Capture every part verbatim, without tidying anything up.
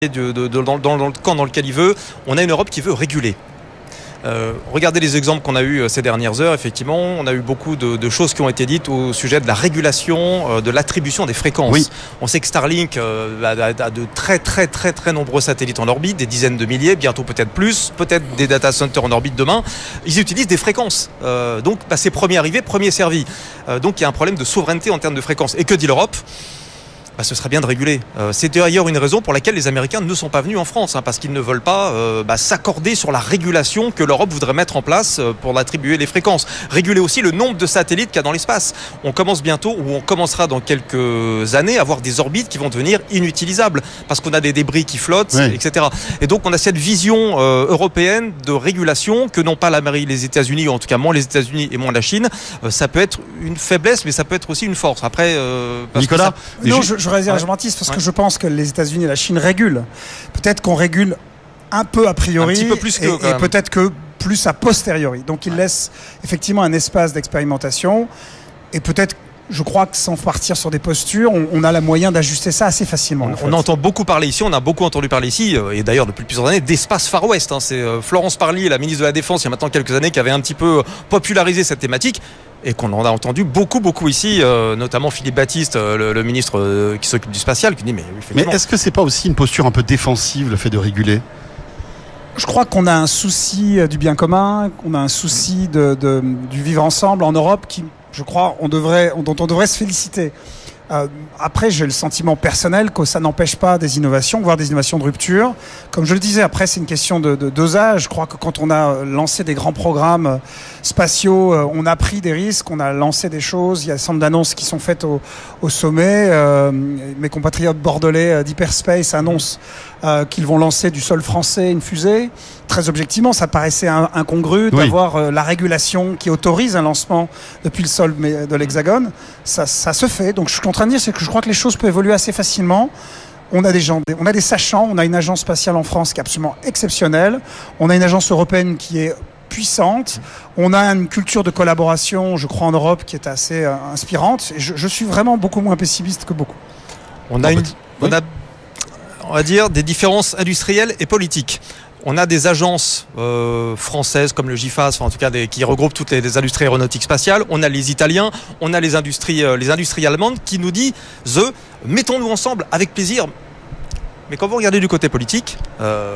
de, de, de, dans, dans, dans le camp dans lequel il veut. On a une Europe qui veut réguler. Euh, regardez les exemples qu'on a eus ces dernières heures. Effectivement, on a eu beaucoup de, de choses qui ont été dites au sujet de la régulation, euh, de l'attribution des fréquences. Oui. On sait que Starlink euh, a, a de très très très très nombreux satellites en orbite, des dizaines de milliers, bientôt peut-être plus, peut-être des data centers en orbite demain. Ils utilisent des fréquences. Euh, donc, bah, c'est premier arrivé, premier servi. Euh, donc, il y a un problème de souveraineté en termes de fréquences. Et que dit l'Europe ? Bah, ce serait bien de réguler. Euh, c'est d'ailleurs une raison pour laquelle les Américains ne sont pas venus en France, hein, parce qu'ils ne veulent pas euh, bah, s'accorder sur la régulation que l'Europe voudrait mettre en place euh, pour attribuer les fréquences. Réguler aussi le nombre de satellites qu'il y a dans l'espace. On commence bientôt, ou on commencera dans quelques années, à avoir des orbites qui vont devenir inutilisables, parce qu'on a des débris qui flottent, oui. et cetera. Et donc on a cette vision euh, européenne de régulation que n'ont pas l'Amérique, les États-Unis, ou en tout cas moins les États-Unis et moins la Chine. Euh, ça peut être une faiblesse, mais ça peut être aussi une force. Après, euh, Nicolas, ça... non, je, je réserve, ouais. je m'antisse parce ouais. que je pense que les États-Unis et la Chine régulent. Peut-être qu'on régule un peu a priori, un petit peu plus que, et, et peut-être que plus a posteriori. Donc ils ouais. laissent effectivement un espace d'expérimentation et peut-être. Je crois que sans partir sur des postures, on, on a le moyen d'ajuster ça assez facilement. On, en fait. on entend beaucoup parler ici, on a beaucoup entendu parler ici, et d'ailleurs depuis plusieurs années, d'espace Far West. Hein. C'est Florence Parly, la ministre de la Défense, il y a maintenant quelques années, qui avait un petit peu popularisé cette thématique. Et qu'on en a entendu beaucoup, beaucoup ici, euh, notamment Philippe Baptiste, euh, le, le ministre euh, qui s'occupe du spatial, qui dit mais Mais est-ce que c'est pas aussi une posture un peu défensive, le fait de réguler ? Je crois qu'on a un souci du bien commun, qu'on a un souci de, de, du vivre ensemble en Europe qui, je crois, on devrait, dont on devrait se féliciter. Euh, après, j'ai le sentiment personnel que ça n'empêche pas des innovations, voire des innovations de rupture. Comme je le disais, après, c'est une question de, de dosage. Je crois que quand on a lancé des grands programmes spatiaux, euh, on a pris des risques, on a lancé des choses. Il y a un certain nombre d'annonces qui sont faites au, au sommet. Euh, mes compatriotes bordelais d'Hyperspace annoncent euh, qu'ils vont lancer du sol français une fusée. Très objectivement, ça paraissait incongru oui. d'avoir euh, la régulation qui autorise un lancement depuis le sol de l'Hexagone. Ça, ça se fait. Donc, je suis en train de dire, c'est que je crois que les choses peuvent évoluer assez facilement. On a des gens, on a des sachants. On a une agence spatiale en France qui est absolument exceptionnelle. On a une agence européenne qui est puissante. On a une culture de collaboration, je crois, en Europe qui est assez euh, inspirante. Et je, je suis vraiment beaucoup moins pessimiste que beaucoup. On a, une, on a, on va dire, des différences industrielles et politiques. On a des agences euh, françaises comme le GIFAS, enfin, en tout cas des, qui regroupent toutes les, les industries aéronautiques spatiales. On a les Italiens, on a les industries, euh, les industries allemandes qui nous disent eux, mettons-nous ensemble avec plaisir. Mais quand vous regardez du côté politique, euh,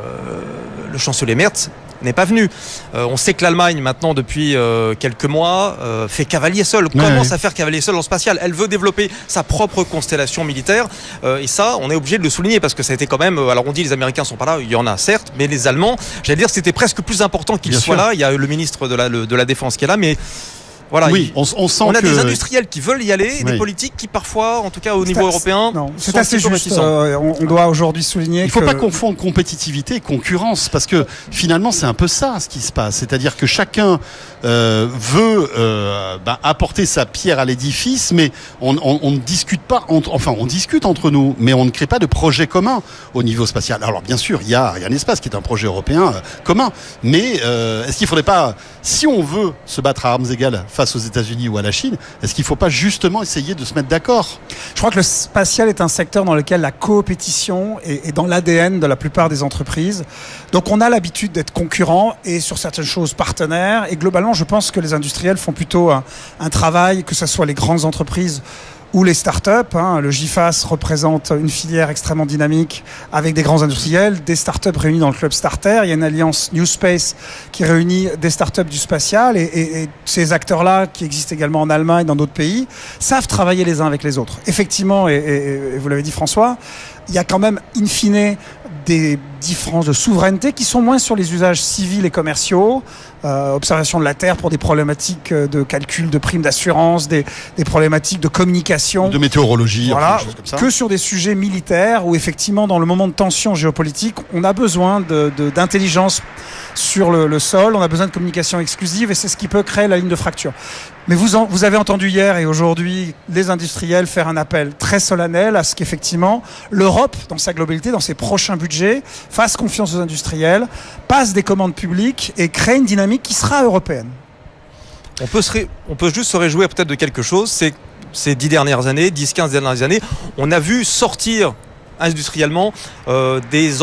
le chancelier Merz n'est pas venu. Euh, on sait que l'Allemagne, maintenant, depuis euh, quelques mois, euh, fait cavalier seul, ouais, commence ouais. à faire cavalier seul en spatial. Elle veut développer sa propre constellation militaire. Euh, et ça, on est obligé de le souligner parce que ça a été quand même... Euh, alors on dit les Américains sont pas là, il y en a certes, mais les Allemands, j'allais dire, c'était presque plus important qu'ils Bien soient sûr. là. Il y a le ministre de la, le, de la Défense qui est là, mais... Voilà, oui, on, on sent on a que... des industriels qui veulent y aller et oui. des politiques qui parfois, en tout cas au c'est niveau assez, européen, non, c'est assez juste. Euh, on, on doit aujourd'hui souligner. Il ne faut que... pas confondre compétitivité et concurrence, parce que finalement c'est un peu ça ce qui se passe. C'est-à-dire que chacun euh, veut euh, bah, apporter sa pierre à l'édifice, mais on, on, on ne discute pas. Entre, enfin, on discute entre nous, mais on ne crée pas de projet commun au niveau spatial. Alors bien sûr, il y a, y a un espace qui est un projet européen euh, commun, mais euh, est-ce qu'il ne faudrait pas, si on veut se battre à armes égales face aux États-Unis ou à la Chine, est-ce qu'il ne faut pas justement essayer de se mettre d'accord ? Je crois que le spatial est un secteur dans lequel la coopétition est, est dans l'A D N de la plupart des entreprises. Donc on a l'habitude d'être concurrents et sur certaines choses partenaires. Et globalement, je pense que les industriels font plutôt un, un travail, que ce soit les grandes entreprises ou les startups. Hein. Le GIFAS représente une filière extrêmement dynamique avec des grands industriels, des startups réunies dans le club Starter. Il y a une alliance New Space qui réunit des startups du spatial et, et, et ces acteurs-là, qui existent également en Allemagne, dans d'autres pays, savent travailler les uns avec les autres. Effectivement, et, et, et vous l'avez dit François, il y a quand même in fine des différences de souveraineté qui sont moins sur les usages civils et commerciaux, euh, observation de la Terre pour des problématiques de calcul de primes d'assurance, des, des problématiques de communication, de météorologie, voilà, enfin, des choses comme ça. Que sur des sujets militaires où effectivement dans le moment de tension géopolitique, on a besoin de, de, d'intelligence sur le, le sol, on a besoin de communication exclusive et c'est ce qui peut créer la ligne de fracture. Mais vous, en, vous avez entendu hier et aujourd'hui les industriels faire un appel très solennel à ce qu'effectivement l'Europe, dans sa globalité, dans ses prochains budgets, fasse confiance aux industriels, passe des commandes publiques et crée une dynamique qui sera européenne. On peut, se ré... on peut juste se réjouir peut-être de quelque chose, c'est ces dix dernières années, dix quinze dernières années, on a vu sortir industriellement euh, des